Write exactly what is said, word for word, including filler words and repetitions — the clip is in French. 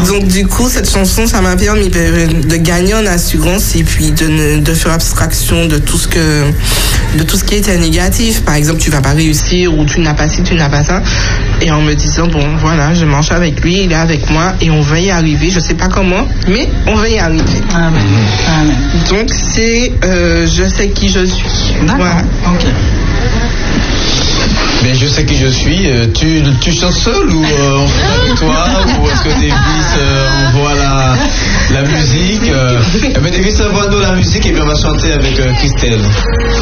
Donc du coup, cette chanson, ça m'a permis de, de gagner en assurance et puis de, ne, de faire abstraction de tout ce que, de tout ce qui était négatif. Par exemple, tu vas pas réussir ou tu n'as pas ci, tu n'as pas ça. Et en me disant, bon, voilà, je marche avec lui, il est avec moi et on va y arriver. Je sais pas comment, mais on va y arriver. Amen. Amen. Donc c'est, euh, je sais qui je suis. D'accord. Voilà. Ok. Mais je sais qui je suis. Euh, tu, tu chantes seul ou euh, on fait avec toi ou est-ce que Davis euh, envoie la, la musique euh, eh bien Davis envoie nous la musique et puis on va chanter avec euh, Christelle.